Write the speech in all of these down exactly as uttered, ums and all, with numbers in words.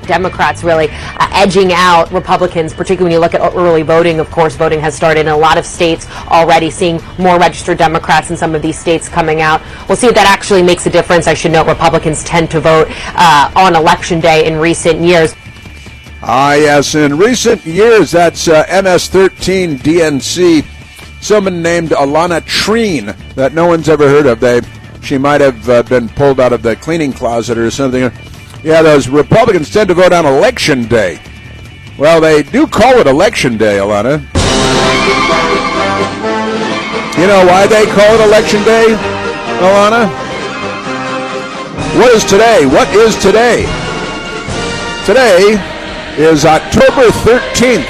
Democrats really uh, edging out Republicans, particularly when you look at early voting. Of course, voting has started in a lot of states already, seeing more registered Democrats in some of these states coming out. We'll see if that actually makes a difference. I should note Republicans tend to vote uh, on Election Day in recent years. Ah, yes, in recent years, that's uh, M S thirteen D N C. Someone named Alana Treen that no one's ever heard of. They, she might have uh, been pulled out of the cleaning closet or something. Yeah, those Republicans tend to vote on Election Day. Well, they do call it Election Day, Alana. You know why they call it Election Day, Alana? What is today? What is today? Today is October thirteenth.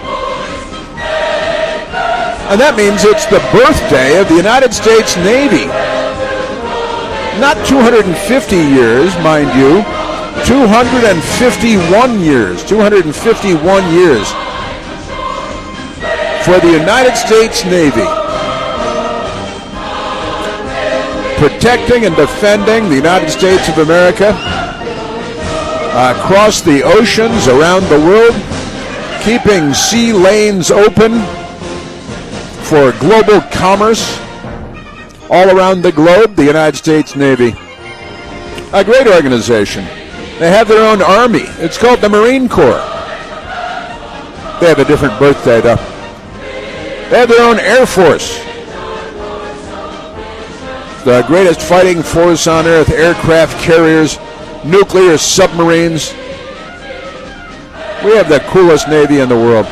And that means it's the birthday of the United States Navy. Not two hundred fifty years, mind you. two hundred fifty-one years. two hundred fifty-one years for the United States Navy. Protecting and defending the United States of America across the oceans around the world, keeping sea lanes open for global commerce all around the globe. The United States Navy, a great organization. They have their own army. It's called the Marine Corps. They have a different birthday, though. They have their own Air Force. The greatest fighting force on earth, aircraft carriers, nuclear submarines. We have the coolest Navy in the world.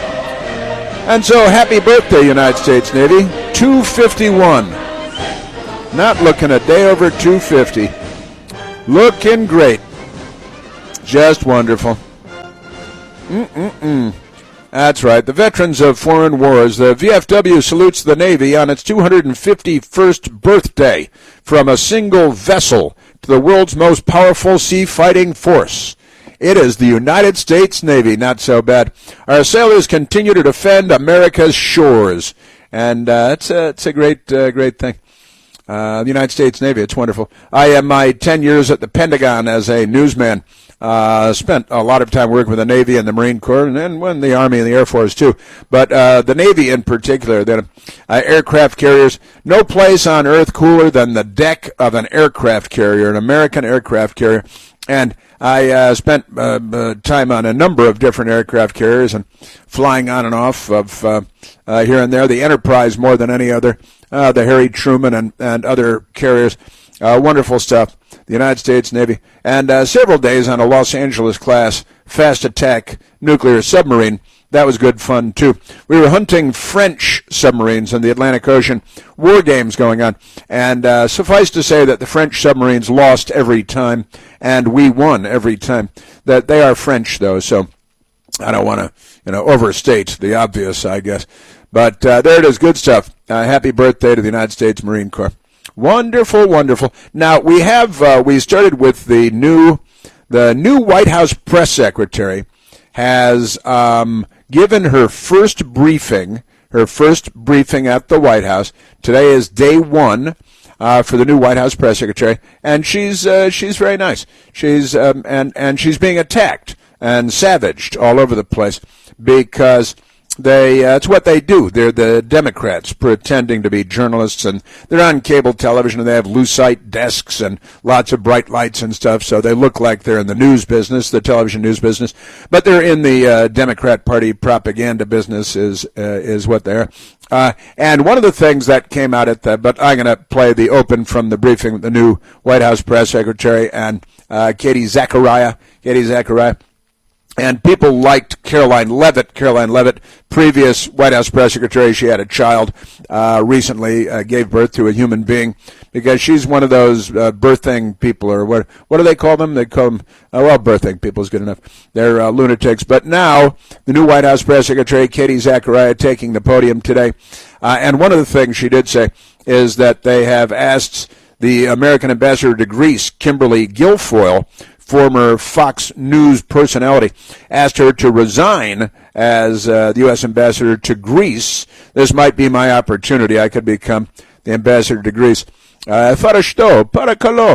And so, happy birthday, United States Navy. two fifty-one. Not looking a day over two fifty. Looking great. Just wonderful. Mm-mm-mm. That's right. The veterans of foreign wars. The V F W salutes the Navy on its two hundred fifty-first birthday from a single vessel to the world's most powerful sea fighting force. It is the United States Navy. Not so bad. Our sailors continue to defend America's shores. And uh, it's, a, it's a great, uh, great thing. Uh, the United States Navy, it's wonderful. I had my ten years at the Pentagon as a newsman. Uh, spent a lot of time working with the Navy and the Marine Corps, and then when the Army and the Air Force, too. But uh, the Navy in particular, the uh, aircraft carriers, no place on Earth cooler than the deck of an aircraft carrier, an American aircraft carrier. And I uh, spent uh, uh, time on a number of different aircraft carriers and flying on and off of uh, uh, here and there. The Enterprise more than any other, uh, the Harry Truman and, and other carriers. Uh, wonderful stuff. The United States Navy. And uh, several days on a Los Angeles-class fast attack nuclear submarine. That was good fun, too. We were hunting French submarines in the Atlantic Ocean. War games going on. And uh, suffice to say that the French submarines lost every time, and we won every time. That they are French, though, so I don't want to, you know, overstate the obvious, I guess. But uh, there it is. Good stuff. Uh, happy birthday to the United States Marine Corps. Wonderful, wonderful. Now, we have, uh, we started with the new, the new White House press secretary has um, given her first briefing, her first briefing at the White House. Today is day one uh, for the new White House press secretary, and she's uh, she's very nice. She's um, and and she's being attacked and savaged all over the place because they uh, it's what they do. They're the Democrats pretending to be journalists, and they're on cable television, and they have lucite desks and lots of bright lights and stuff, so they look like they're in the news business, the television news business, but they're in the uh, Democrat Party propaganda business is uh, is what they're. Uh, and one of the things that came out at the, but I'm going to play the open from the briefing with the new White House press secretary and uh, Katie Zachariah, Katie Zachariah. And people liked Caroline Leavitt. Caroline Leavitt, previous White House press secretary, she had a child uh, recently, uh, gave birth to a human being, because she's one of those uh, birthing people, or what What do they call them? They call them, uh, well, birthing people is good enough. They're uh, lunatics. But now, the new White House press secretary, Katie Zachariah, taking the podium today. Uh, and one of the things she did say is that they have asked the American ambassador to Greece, Kimberly Guilfoyle, former Fox News personality, asked her to resign as uh, the U S ambassador to Greece. This might be my opportunity. I could become the ambassador to Greece. Ευχαριστώ, παρακαλώ.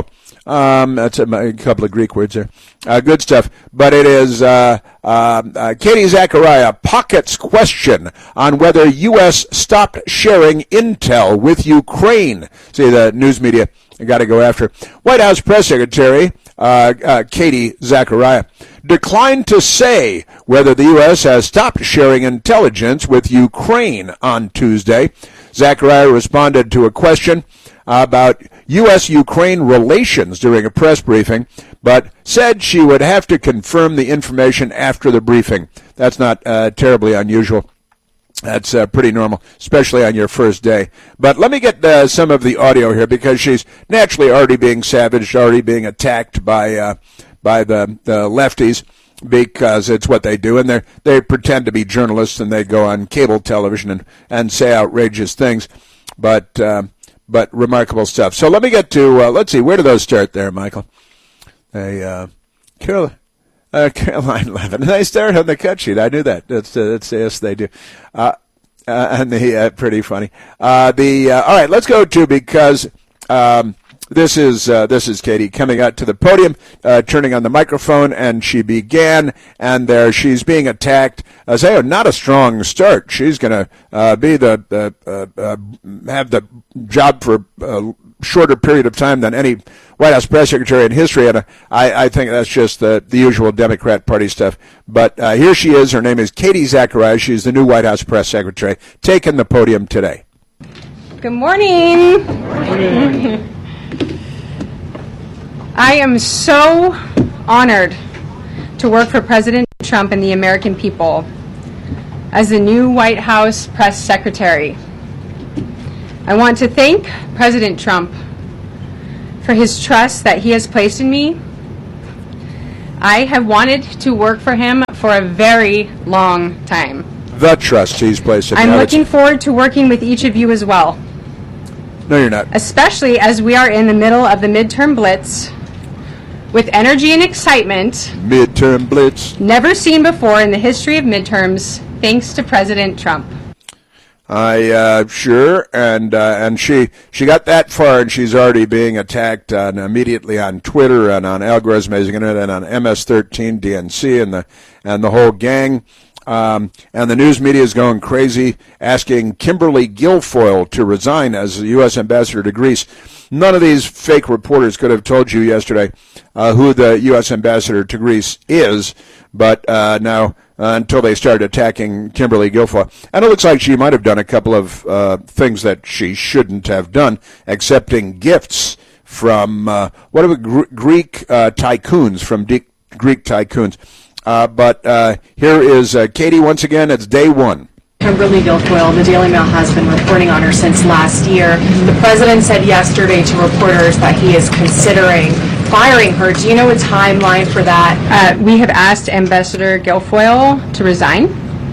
Um, that's a, a couple of Greek words there. Uh, good stuff. But it is uh, uh, uh, Katie Zachariah pockets question on whether U S stopped sharing intel with Ukraine. See, the news media got to go after. White House Press Secretary uh, uh, Katie Zachariah declined to say whether the U S has stopped sharing intelligence with Ukraine on Tuesday. Zachariah responded to a question about U S Ukraine relations during a press briefing, but said she would have to confirm the information after the briefing. That's not uh, terribly unusual. That's uh, pretty normal, especially on your first day. But let me get uh, some of the audio here, because she's naturally already being savaged, already being attacked by uh, by the, the lefties, because it's what they do, and they they pretend to be journalists, and they go on cable television and, and say outrageous things. But uh, but remarkable stuff. So let me get to, uh, let's see, where do those start there, Michael? They, uh, Carol, uh, Caroline Levitt. They start on the cut sheet. I knew that. That's, uh, that's yes, they do. Uh, uh, and the, uh, pretty funny. Uh, the, uh, all right, let's go to, because, um, This is uh, this is Katie coming out to the podium, uh, turning on the microphone, and she began, and there she's being attacked. Uh, say, not a strong start. She's going to uh, be the uh, uh, have the job for a shorter period of time than any White House press secretary in history, and uh, I, I think that's just the, the usual Democrat Party stuff. But uh, here she is. Her name is Katie Zachariah. She's the new White House press secretary, taking the podium today. Good morning. Good morning. I am so honored to work for President Trump and the American people as the new White House press secretary. I want to thank President Trump for his trust that he has placed in me. I have wanted to work for him for a very long time. The trust he's placed in me. I'm looking forward to working with each of you as well. No, you're not. Especially as we are in the middle of the midterm blitz with energy and excitement. Midterm blitz. Never seen before in the history of midterms, thanks to President Trump. I uh, sure, and uh, and she she got that far, and she's already being attacked on, immediately on Twitter and on Algorithm Internet and on M S thirteen, D N C, and the and the whole gang. Um, and the news media is going crazy, asking Kimberly Guilfoyle to resign as the U S ambassador to Greece. None of these fake reporters could have told you yesterday uh, who the U S ambassador to Greece is, but uh, now uh, until they started attacking Kimberly Guilfoyle. And it looks like she might have done a couple of uh, things that she shouldn't have done, accepting gifts from, uh, what are the Gr- Greek uh, tycoons, from de- Greek tycoons. Uh, but uh, here is uh, Katie once again. It's day one. Kimberly Guilfoyle, the Daily Mail has been reporting on her since last year. The president said yesterday to reporters that he is considering firing her. Do you know a timeline for that? Uh, we have asked Ambassador Guilfoyle to resign.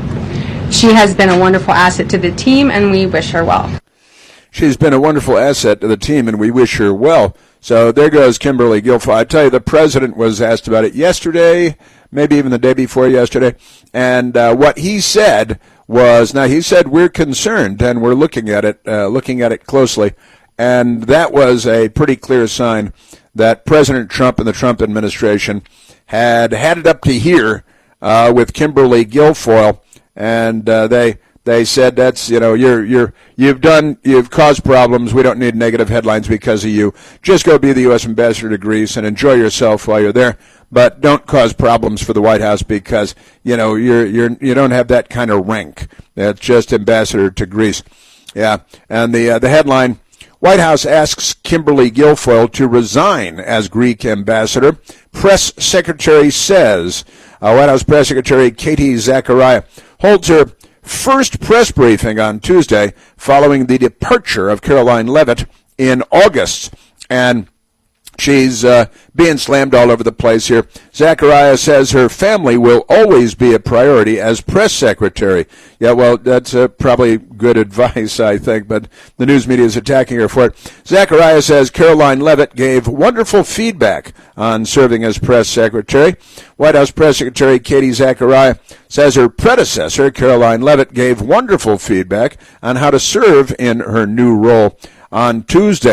She has been a wonderful asset to the team, and we wish her well. She's been a wonderful asset to the team, and we wish her well. So there goes Kimberly Guilfoyle. I tell you, the president was asked about it yesterday, maybe even the day before yesterday, and uh, what he said was, now he said we're concerned and we're looking at it, uh, looking at it closely, and that was a pretty clear sign that President Trump and the Trump administration had had it up to here uh, with Kimberly Guilfoyle, and uh, they. They said that's, you know, you're you're you've done you've caused problems. We don't need negative headlines because of you. Just go be the U S ambassador to Greece and enjoy yourself while you're there. But don't cause problems for the White House because, you know, you're you're you don't have that kind of rank. That's just ambassador to Greece. Yeah. And the uh, the headline: White House asks Kimberly Guilfoyle to resign as Greek ambassador. Press secretary says. Uh, White House press secretary Katie Zachariah holds her first press briefing on Tuesday following the departure of Caroline Levitt in August. And she's uh, being slammed all over the place here. Zachariah says her family will always be a priority as press secretary. Yeah, well, that's uh, probably good advice, I think, but the news media is attacking her for it. Zachariah says Caroline Levitt gave wonderful feedback on serving as press secretary. White House press secretary Katie Zachariah says her predecessor, Caroline Levitt, gave wonderful feedback on how to serve in her new role. On Tuesday,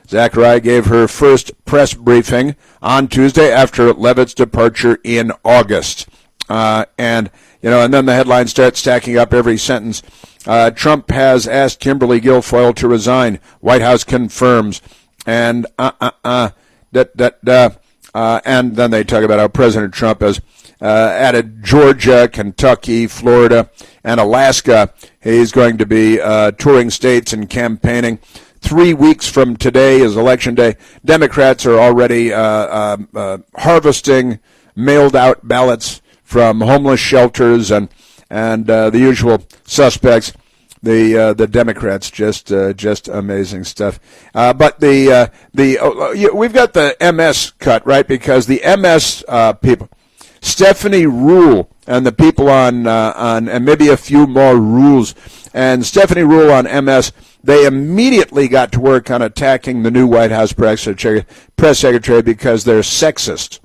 Zachariah gave her first press briefing on Tuesday after Leavitt's departure in August. Uh, and, you know, and then the headlines start stacking up every sentence. Uh, Trump has asked Kimberly Guilfoyle to resign. White House confirms. And, uh, uh, uh, that, that, uh, uh, and then they talk about how President Trump has uh, added Georgia, Kentucky, Florida, and Alaska. He's going to be uh, touring states and campaigning. Three weeks from today is Election Day. Democrats are already uh, uh, uh, harvesting mailed-out ballots from homeless shelters and and uh, the usual suspects. The uh, the Democrats just uh, just amazing stuff. Uh, but the uh, the uh, we've got the M S cut, right, because the M S uh, people, Stephanie Ruhle and the people on uh, on and maybe a few more Ruhles, and Stephanie Ruhle on M S. They immediately got to work on attacking the new White House press secretary, press secretary because they're sexist.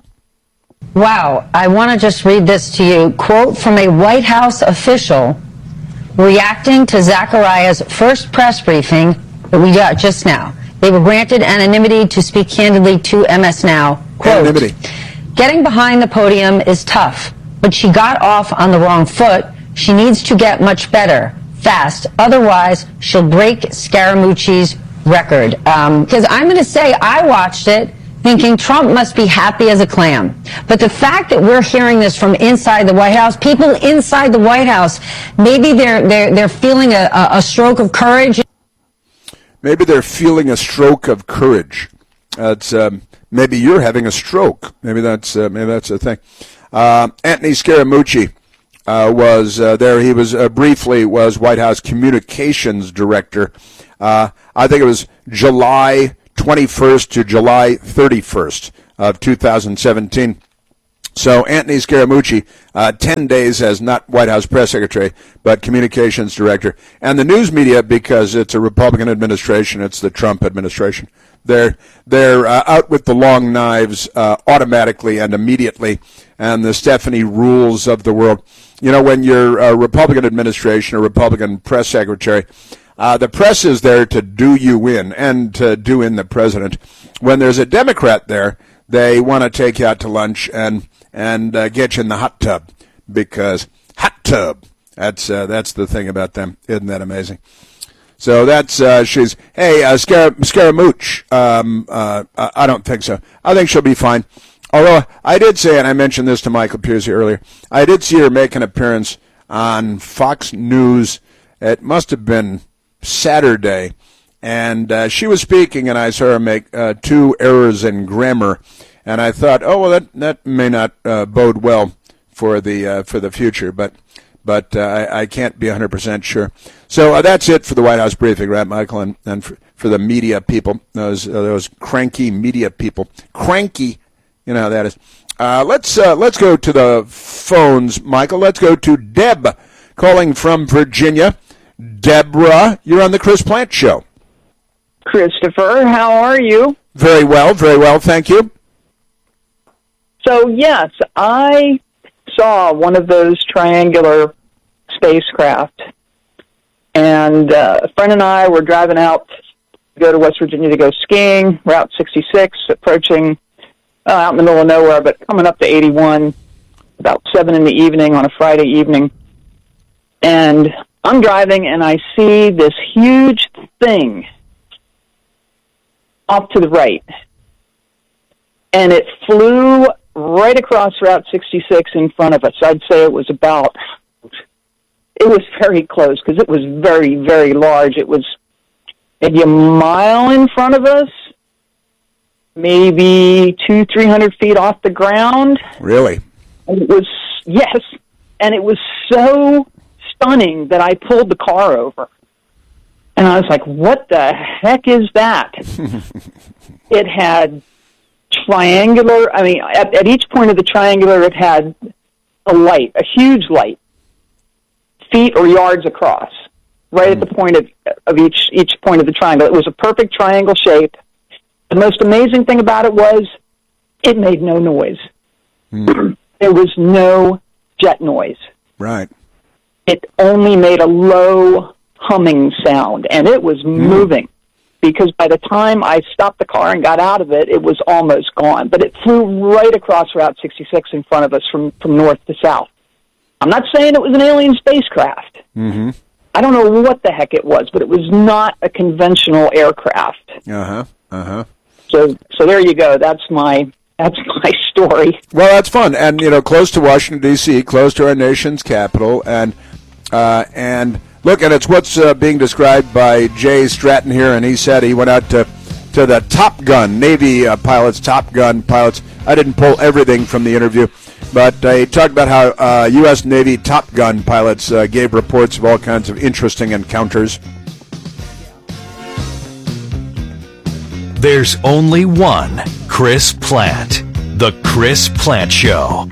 Wow. I want to just read this to you. Quote from a White House official reacting to Zachariah's first press briefing that we got just now. They were granted anonymity to speak candidly to M S Now. Quote, anonymity. Getting behind the podium is tough, but she got off on the wrong foot. She needs to get much better. Fast. Otherwise, she'll break Scaramucci's record. Because um, I'm going to say I watched it thinking Trump must be happy as a clam. But the fact that we're hearing this from inside the White House, people inside the White House, maybe they're they're they're feeling a, a stroke of courage. Maybe they're feeling a stroke of courage. That's um, maybe you're having a stroke. Maybe that's uh, maybe that's a thing. Uh, Anthony Scaramucci. Uh, was uh, there. He was uh, briefly was White House communications director. Uh, I think it was July twenty-first to July thirty-first of two thousand seventeen. So Anthony Scaramucci, uh, ten days as not White House press secretary, but communications director. And the news media, because it's a Republican administration, it's the Trump administration. They're they're uh, out with the long knives uh, automatically and immediately, and the Stephanie Ruhles of the world. You know, when you're a Republican administration, a Republican press secretary, uh, the press is there to do you in and to do in the president. When there's a Democrat there, they want to take you out to lunch and and uh, get you in the hot tub, because hot tub. That's uh, that's the thing about them. Isn't that amazing? So that's, uh, she's, hey, uh, Scar- Scaramouche, um, uh, I don't think so. I think she'll be fine. Although I did say, and I mentioned this to Michael Piercy earlier, I did see her make an appearance on Fox News. It must have been Saturday. And uh, she was speaking, and I saw her make uh, two errors in grammar. And I thought, oh, well, that, that may not uh, bode well for the uh, for the future. But but uh, I, I can't be one hundred percent sure. So uh, that's it for the White House briefing, right, Michael? And, and for, for the media people, those uh, those cranky media people. Cranky, you know how that is. Uh, let's, uh, let's go to the phones, Michael. Let's go to Deb calling from Virginia. Deborah, you're on the Chris Plante Show. Christopher, how are you? Very well, very well, thank you. So, yes, I saw one of those triangular spacecraft, and uh, a friend and I were driving out to go to West Virginia to go skiing, Route sixty-six, approaching uh, out in the middle of nowhere, but coming up to eighty-one, about seven in the evening on a Friday evening. And I'm driving, and I see this huge thing off to the right, and it flew right across Route sixty-six in front of us. I'd say it was about, it was very close, because it was very, very large. It was maybe a mile in front of us, maybe two, three hundred feet off the ground. Really? And it was, yes, and it was so stunning that I pulled the car over. And I was like, what the heck is that? It had triangular, I mean, at, at each point of the triangular, it had a light, a huge light, feet or yards across, right mm. at the point of, of each, each point of the triangle. It was a perfect triangle shape. The most amazing thing about it was it made no noise. Mm. There was no jet noise. Right. It only made a low humming sound, and it was moving. because by the time I stopped the car and got out of it, it was almost gone. But it flew right across Route sixty-six in front of us from, from north to south. I'm not saying it was an alien spacecraft. Mm-hmm. I don't know what the heck it was, but it was not a conventional aircraft. Uh-huh, uh-huh. So, so there you go. That's my that's my story. Well, that's fun, and you know, close to Washington D C, close to our nation's capital, and uh, and look, and it's what's uh, being described by Jay Stratton here, and he said he went out to to the Top Gun Navy uh, pilots, Top Gun pilots. I didn't pull everything from the interview, but uh, he talked about how uh, U S Navy Top Gun pilots uh, gave reports of all kinds of interesting encounters. There's only one Chris Plante. The Chris Plante Show.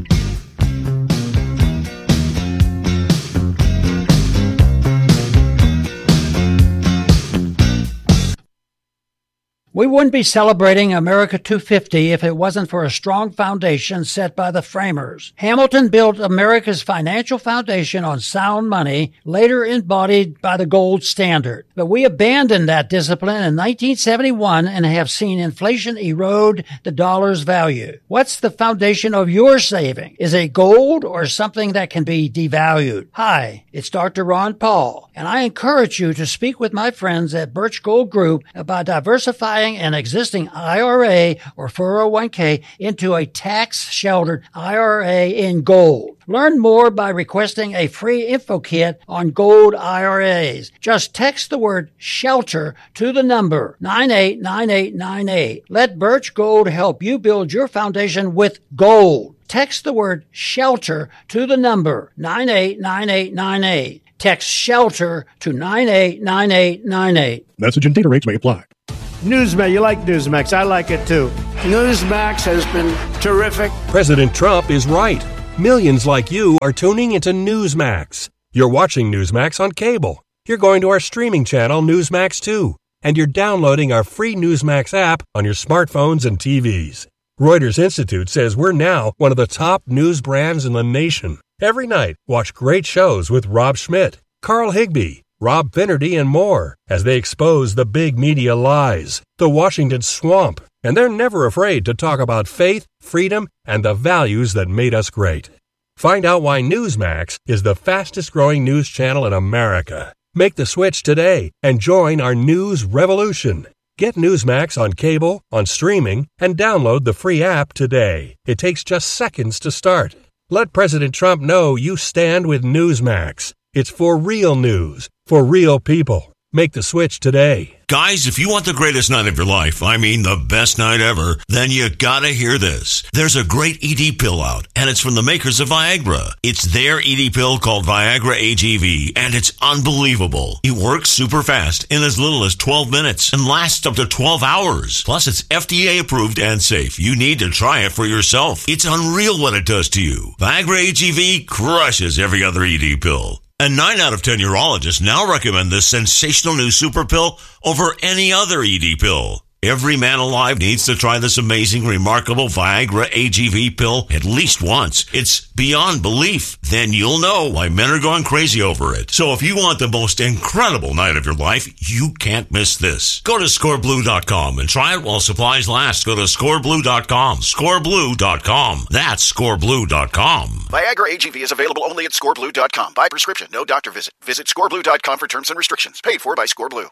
We wouldn't be celebrating America two fifty if it wasn't for a strong foundation set by the framers. Hamilton built America's financial foundation on sound money, later embodied by the gold standard. But we abandoned that discipline in nineteen seventy-one and have seen inflation erode the dollar's value. What's the foundation of your saving? Is it gold or something that can be devalued? Hi, it's Doctor Ron Paul, and I encourage you to speak with my friends at Birch Gold Group about diversifying an existing I R A or four oh one k into a tax-sheltered I R A in gold. Learn more by requesting a free info kit on gold I R As. Just text the word SHELTER to the number nine eight nine eight nine eight. Let Birch Gold help you build your foundation with gold. Text the word SHELTER to the number nine eight nine eight nine eight. Text SHELTER to nine eight nine eight nine eight. Message and data rates may apply. Newsmax, you like Newsmax. I like it too. Newsmax has been terrific. President Trump is right. Millions like you are tuning into Newsmax. You're watching Newsmax on cable. You're going to our streaming channel, Newsmax two. And you're downloading our free Newsmax app on your smartphones and T Vs. Reuters Institute says we're now one of the top news brands in the nation. Every night, watch great shows with Rob Schmidt, Carl Higbie, Rob Finnerty, and more as they expose the big media lies, the Washington swamp, and they're never afraid to talk about faith, freedom, and the values that made us great. Find out why Newsmax is the fastest-growing news channel in America. Make the switch today and join our news revolution. Get Newsmax on cable, on streaming, and download the free app today. It takes just seconds to start. Let President Trump know you stand with Newsmax. It's for real news, for real people. Make the switch today. Guys, if you want the greatest night of your life, I mean the best night ever, then you gotta hear this. There's a great E D pill out, and it's from the makers of Viagra. It's their E D pill called Viagra A G V, and it's unbelievable. It works super fast in as little as twelve minutes and lasts up to twelve hours. Plus, it's F D A approved and safe. You need to try it for yourself. It's unreal what it does to you. Viagra A G V crushes every other E D pill. And nine out of ten urologists now recommend this sensational new super pill over any other E D pill. Every man alive needs to try this amazing, remarkable Viagra A G V pill at least once. It's beyond belief. Then you'll know why men are going crazy over it. So if you want the most incredible night of your life, you can't miss this. Go to score blue dot com and try it while supplies last. Go to score blue dot com. score blue dot com. That's score blue dot com. Viagra A G V is available only at score blue dot com. By prescription, no doctor visit. Visit score blue dot com for terms and restrictions. Paid for by ScoreBlue.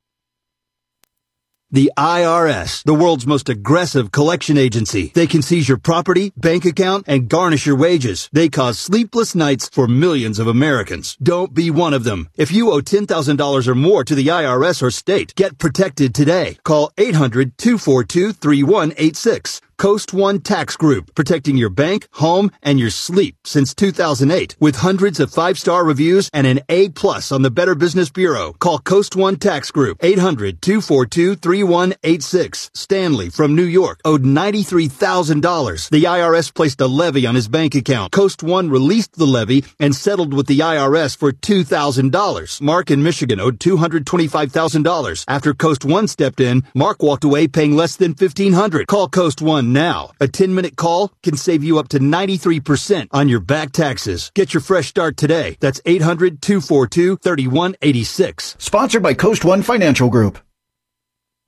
The I R S, the world's most aggressive collection agency. They can seize your property, bank account, and garnish your wages. They cause sleepless nights for millions of Americans. Don't be one of them. If you owe ten thousand dollars or more to the I R S or state, get protected today. Call eight hundred, two four two, three one eight six. Coast One Tax Group, protecting your bank, home, and your sleep since two thousand eight. With hundreds of five-star reviews and an A plus on the Better Business Bureau. Call Coast One Tax Group, eight hundred, two four two, three one eight six. Stanley from New York owed ninety-three thousand dollars. The I R S placed a levy on his bank account. Coast One released the levy and settled with the I R S for two thousand dollars. Mark in Michigan owed two hundred twenty-five thousand dollars. After Coast One stepped in, Mark walked away paying less than fifteen hundred dollars. Call Coast One now. A ten-minute call can save you up to ninety-three percent on your back taxes. Get your fresh start today. That's eight hundred, two four two, three one eight six. Sponsored by Coast One Financial Group.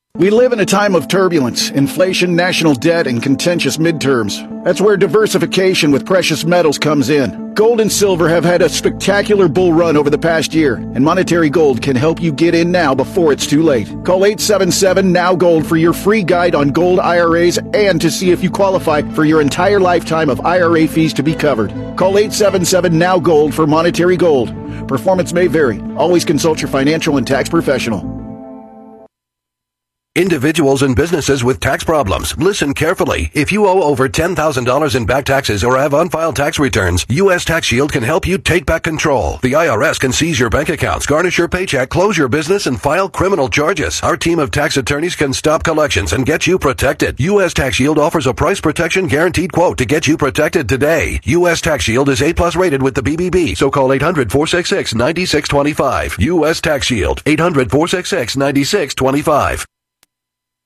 We live in a time of turbulence, inflation, national debt, and contentious midterms. That's where diversification with precious metals comes in. Gold and silver have had a spectacular bull run over the past year, and Monetary Gold can help you get in now before it's too late. Call eight seven seven, N O W Gold for your free guide on gold I R As and to see if you qualify for your entire lifetime of I R A fees to be covered. Call eight seven seven, N O W Gold for Monetary Gold. Performance may vary. Always consult your financial and tax professional. Individuals and businesses with tax problems, listen carefully. If you owe over ten thousand dollars in back taxes or have unfiled tax returns, U S Tax Shield can help you take back control. The I R S can seize your bank accounts, garnish your paycheck, close your business, and file criminal charges. Our team of tax attorneys can stop collections and get you protected. U S Tax Shield offers a price protection guaranteed quote to get you protected today. U S Tax Shield is A plus rated with the B B B, so call eight hundred, four six six, nine six two five. U S Tax Shield, eight hundred, four six six, nine six two five.